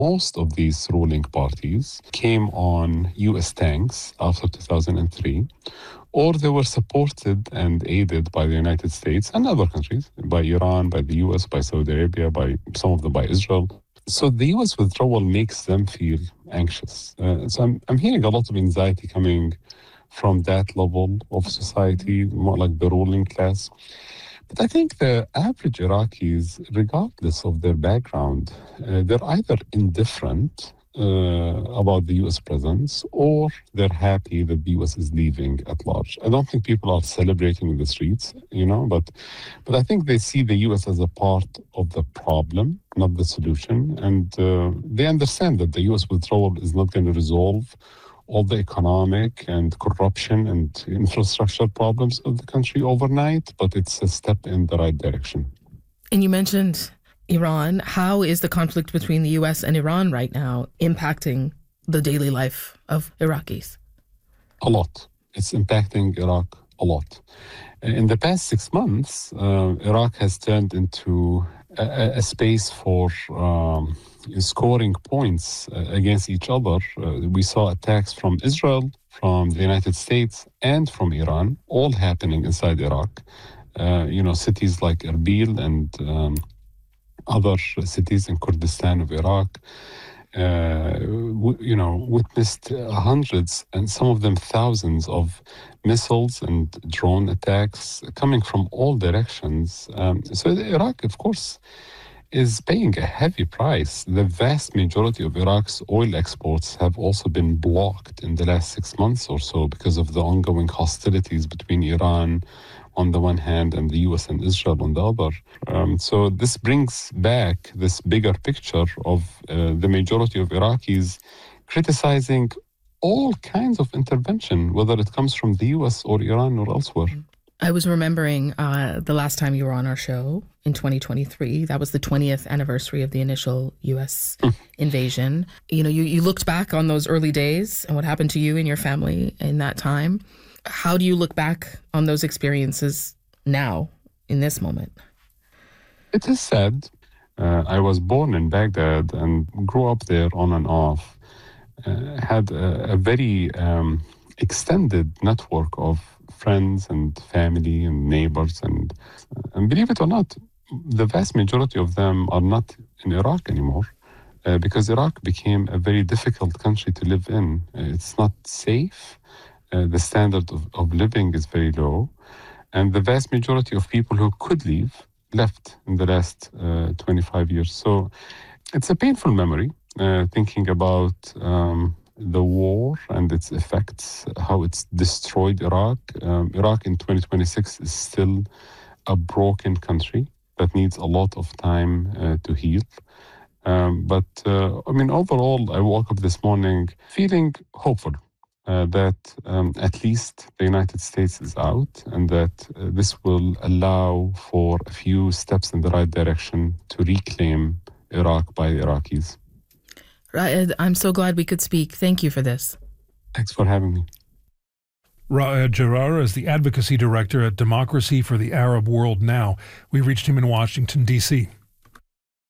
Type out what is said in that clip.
Most of these ruling parties came on U.S. tanks after 2003, or they were supported and aided by the United States and other countries, by Iran, by the U.S., by Saudi Arabia, by some of them by Israel. So the U.S. withdrawal makes them feel anxious. So I'm hearing a lot of anxiety coming from that level of society, more like the ruling class. But I think the average Iraqis, regardless of their background, they're either indifferent about the U.S. presence or they're happy that the U.S. is leaving at large. I don't think people are celebrating in the streets, but I think they see the U.S. as a part of the problem, not the solution. And they understand that the U.S. withdrawal is not going to resolve all the economic and corruption and infrastructure problems of the country overnight, but it's a step in the right direction. And you mentioned Iran. How is the conflict between the U.S. and Iran right now impacting the daily life of Iraqis? A lot. It's impacting Iraq a lot. In the past 6 months, Iraq has turned into a space for scoring points against each other. We saw attacks from Israel, from the United States, and from Iran, all happening inside Iraq. Cities like Erbil and other cities in Kurdistan of Iraq, witnessed hundreds and some of them thousands of missiles and drone attacks coming from all directions. So Iraq, of course, is paying a heavy price. The vast majority of Iraq's oil exports have also been blocked in the last 6 months or so because of the ongoing hostilities between Iran on the one hand and the U.S. and Israel on the other. So this brings back this bigger picture of the majority of Iraqis criticizing all kinds of intervention, whether it comes from the U.S. or Iran or elsewhere. I was remembering the last time you were on our show in 2023. That was the 20th anniversary of the initial U.S. invasion. You looked back on those early days and what happened to you and your family in that time. How do you look back on those experiences now, in this moment? It is sad. I was born in Baghdad and grew up there on and off. Had a very extended network of friends and family and neighbors. And believe it or not, the vast majority of them are not in Iraq anymore because Iraq became a very difficult country to live in. It's not safe. The standard of living is very low. And the vast majority of people who could leave left in the last 25 years. So it's a painful memory, thinking about the war and its effects, how it's destroyed Iraq. Iraq in 2026 is still a broken country that needs a lot of time to heal. But overall, I woke up this morning feeling hopeful that at least the United States is out and that this will allow for a few steps in the right direction to reclaim Iraq by the Iraqis. Raed, I'm so glad we could speak. Thank you for this. Thanks for having me. Raed Jarrar is the advocacy director at Democracy for the Arab World Now. We reached him in Washington, D.C.